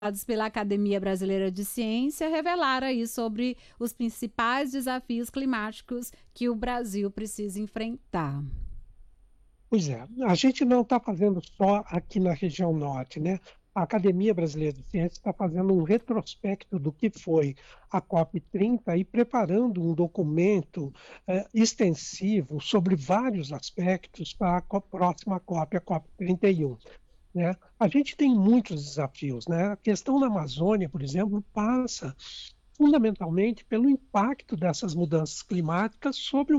pela Academia Brasileira de Ciência revelaram aí sobre os principais desafios climáticos que o Brasil precisa enfrentar. Pois é, a gente não está fazendo só aqui na região norte, né? A Academia Brasileira de Ciências está fazendo um retrospecto do que foi a COP30 e preparando um documento extensivo sobre vários aspectos para a próxima COP, a COP31. Né? A gente tem muitos desafios, né? A questão da Amazônia, por exemplo, passa fundamentalmente pelo impacto dessas mudanças climáticas sobre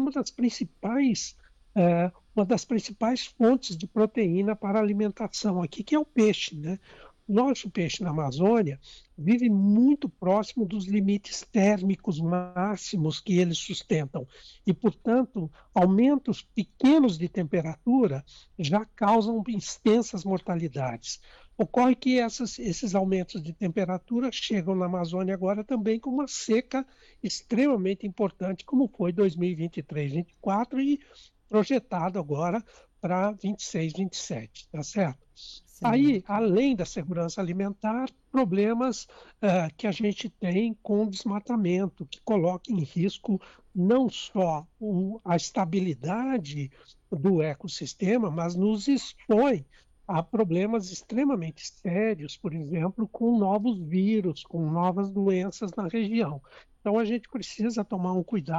uma das principais fontes de proteína para a alimentação aqui, que é o peixe, né? O nosso peixe na Amazônia vive muito próximo dos limites térmicos máximos que eles sustentam e, portanto, aumentos pequenos de temperatura já causam extensas mortalidades. Ocorre que esses aumentos de temperatura chegam na Amazônia agora também com uma seca extremamente importante, como foi 2023, 2024 e projetado agora para 26, 27, tá certo? Aí, Certo. além da segurança alimentar, problemas que a gente tem com o desmatamento, que coloca em risco não só a estabilidade do ecossistema, mas nos expõe a problemas extremamente sérios, por exemplo, com novos vírus, com novas doenças na região. Então, a gente precisa tomar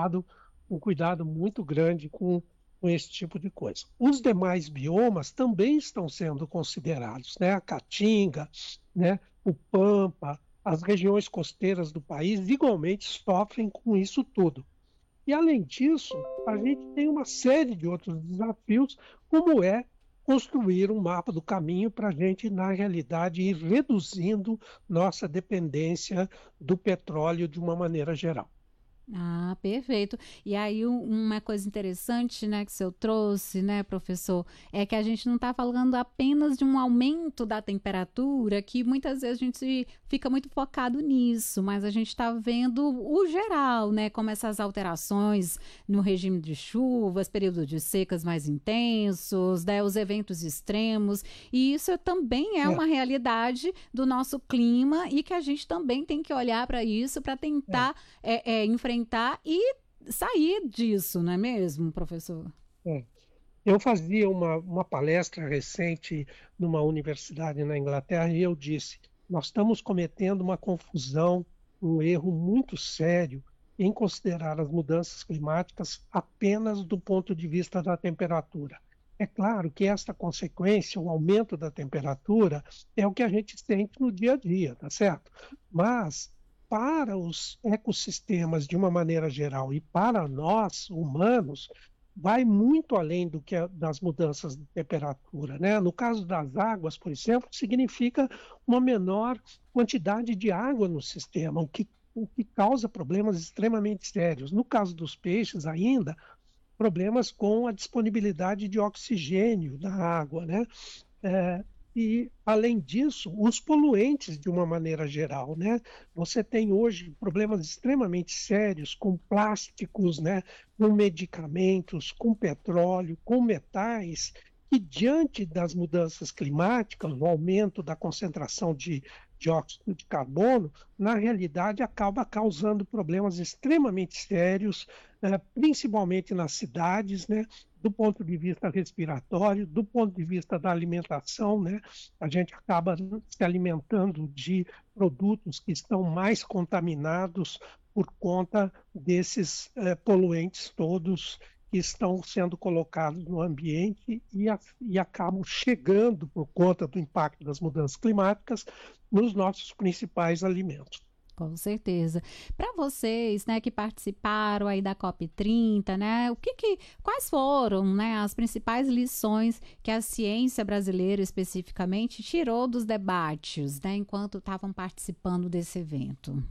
um cuidado muito grande com esse tipo de coisa. Os demais biomas também estão sendo considerados, né? A Caatinga, né? O Pampa, as regiões costeiras do país igualmente sofrem com isso tudo. E, além disso, a gente tem uma série de outros desafios, como é construir um mapa do caminho para a gente, na realidade, ir reduzindo nossa dependência do petróleo de uma maneira geral. Ah, perfeito. E aí uma coisa interessante, né, que o senhor trouxe, né, professor, é que a gente não está falando apenas de um aumento da temperatura, que muitas vezes a gente fica muito focado nisso, mas a gente está vendo o geral, né, como essas alterações no regime de chuvas, períodos de secas mais intensos, né, os eventos extremos, e isso também é É, uma realidade do nosso clima e que a gente também tem que olhar para isso para é, tentar enfrentar e sair disso, não é mesmo, professor? é. Eu fazia uma palestra recente numa universidade na Inglaterra e eu disse: nós estamos cometendo uma confusão, um erro muito sério em considerar as mudanças climáticas apenas do ponto de vista da temperatura. É claro que esta consequência, o aumento da temperatura, é o que a gente sente no dia a dia, tá certo? Mas para os ecossistemas de uma maneira geral e para nós, humanos, vai muito além das mudanças de temperatura, né? No caso das águas, por exemplo, significa uma menor quantidade de água no sistema, o que causa problemas extremamente sérios. No caso dos peixes, ainda, problemas com a disponibilidade de oxigênio da água, né? É, e, além disso, os poluentes de uma maneira geral, né? Você tem hoje problemas extremamente sérios com plásticos, né? Com medicamentos, com petróleo, com metais, que diante das mudanças climáticas, o aumento da concentração de dióxido de carbono, na realidade acaba causando problemas extremamente sérios, principalmente nas cidades, né? Do ponto de vista respiratório, do ponto de vista da alimentação, né? A gente acaba se alimentando de produtos que estão mais contaminados por conta desses poluentes todos que estão sendo colocados no ambiente e acabam chegando, por conta do impacto das mudanças climáticas, nos nossos principais alimentos. Com certeza. Para vocês, né, que participaram aí da COP30, né, quais foram, né, as principais lições que a ciência brasileira especificamente tirou dos debates, né, enquanto estavam participando desse evento?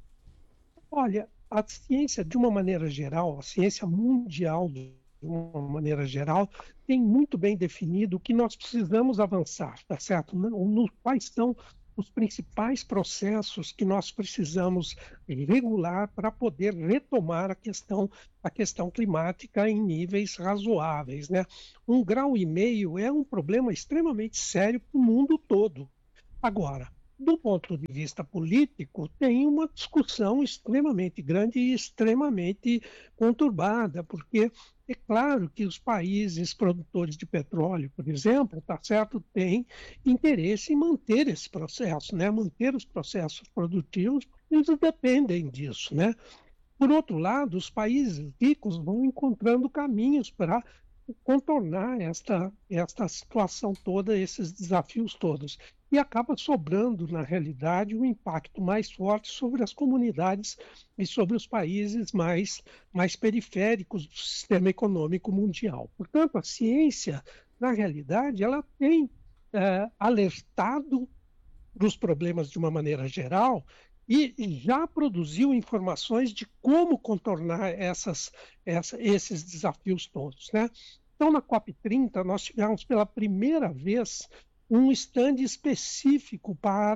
Olha, a ciência, de uma maneira geral, a ciência mundial, de uma maneira geral, tem muito bem definido o que nós precisamos avançar, tá certo? Quais são os principais processos que nós precisamos regular para poder retomar a questão climática em níveis razoáveis, né? 1,5 grau é um problema extremamente sério para o mundo todo. Agora, Do ponto de vista político, tem uma discussão extremamente grande e extremamente conturbada, porque é claro que os países produtores de petróleo, por exemplo, tá certo, têm interesse em manter esse processo, né? Manter os processos produtivos, eles dependem disso, né? Por outro lado, os países ricos vão encontrando caminhos para contornar esta situação toda, esses desafios todos. E acaba sobrando, na realidade, um impacto mais forte sobre as comunidades e sobre os países mais periféricos do sistema econômico mundial. Portanto, a ciência, na realidade, ela tem alertado dos problemas de uma maneira geral e já produziu informações de como contornar esses desafios todos, né? Então, na COP30, nós tivemos pela primeira vez um stand específico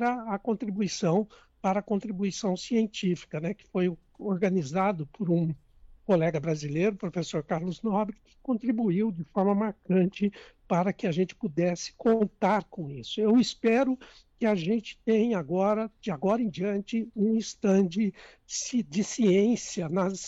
para a contribuição científica, né? Que foi organizado por um colega brasileiro, o professor Carlos Nobre, que contribuiu de forma marcante para que a gente pudesse contar com isso. Eu espero que a gente tenha agora, de agora em diante, um stand de ciência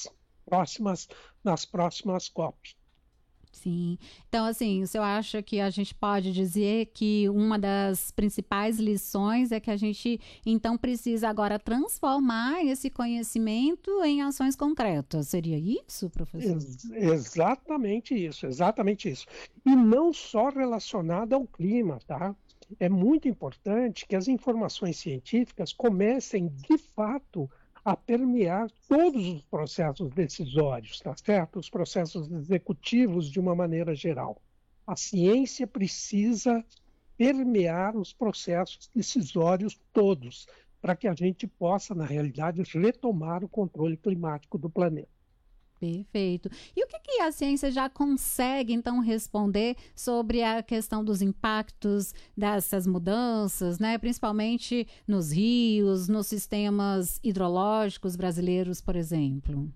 nas próximas COPs. Sim. Então, assim, o senhor acha que a gente pode dizer que uma das principais lições é que a gente, então, precisa agora transformar esse conhecimento em ações concretas? Seria isso, professor? Exatamente isso, exatamente isso. E não só relacionado ao clima, tá? É muito importante que as informações científicas comecem, de fato, a permear todos os processos decisórios, tá certo? Os processos executivos de uma maneira geral. A ciência precisa permear os processos decisórios todos, para que a gente possa, na realidade, retomar o controle climático do planeta. Perfeito. E o que, que a ciência já consegue, então, responder sobre a questão dos impactos dessas mudanças, né? Principalmente nos rios, nos sistemas hidrológicos brasileiros, por exemplo?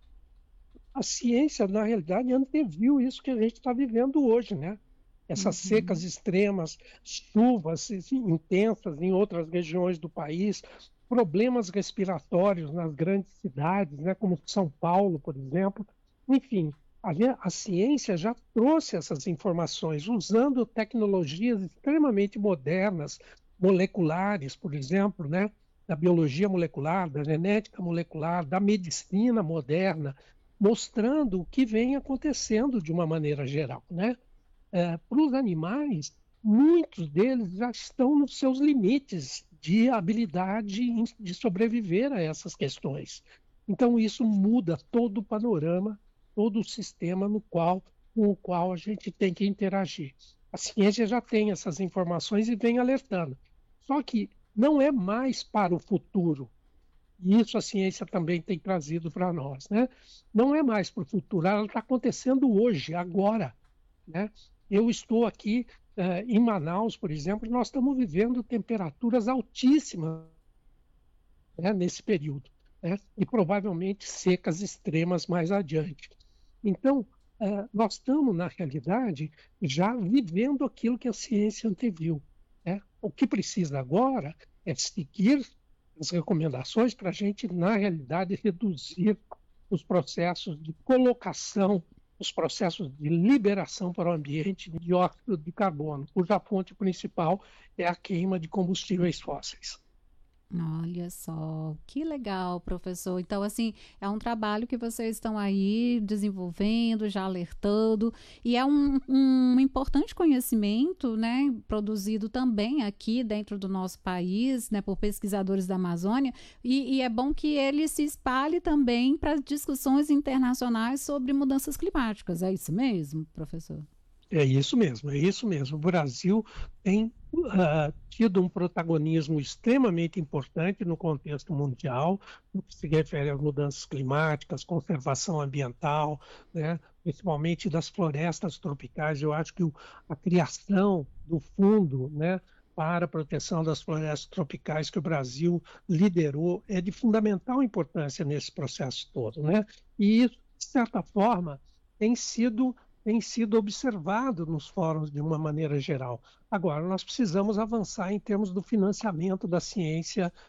A ciência, na realidade, anteviu isso que a gente está vivendo hoje, né? Essas secas Uhum. extremas, chuvas intensas em outras regiões do país, problemas respiratórios nas grandes cidades, né, como São Paulo, por exemplo. Enfim, a ciência já trouxe essas informações usando tecnologias extremamente modernas, moleculares, por exemplo, né, da biologia molecular, da genética molecular, da medicina moderna, mostrando o que vem acontecendo de uma maneira geral, né? Para os animais, muitos deles já estão nos seus limites de habilidade de sobreviver a essas questões. Então, isso muda todo o panorama, todo o sistema com o qual a gente tem que interagir. A ciência já tem essas informações e vem alertando. Só que não é mais para o futuro. E isso a ciência também tem trazido para nós, né? Não é mais para o futuro, ela está acontecendo hoje, agora, né? Eu estou aqui em Manaus, por exemplo, e nós estamos vivendo temperaturas altíssimas, né, nesse período, né, e provavelmente secas extremas mais adiante. Então, nós estamos, na realidade, já vivendo aquilo que a ciência anteviu, né? O que precisa agora é seguir as recomendações para a gente, na realidade, reduzir os processos de colocação, os processos de liberação para o ambiente de dióxido de carbono, cuja fonte principal é a queima de combustíveis fósseis. Olha só, que legal, professor. Então, assim, é um trabalho que vocês estão aí desenvolvendo, já alertando, e é um importante conhecimento, né, produzido também aqui dentro do nosso país, né, por pesquisadores da Amazônia, e é bom que ele se espalhe também para discussões internacionais sobre mudanças climáticas. É isso mesmo, professor? É isso mesmo, é isso mesmo. O Brasil tem tido um protagonismo extremamente importante no contexto mundial, no que se refere às mudanças climáticas, conservação ambiental, né, principalmente das florestas tropicais. Eu acho que a criação do fundo, né, para a proteção das florestas tropicais que o Brasil liderou é de fundamental importância nesse processo todo, né? E isso, de certa forma, tem sido tem sido observado nos fóruns de uma maneira geral. Agora, nós precisamos avançar em termos do financiamento da ciência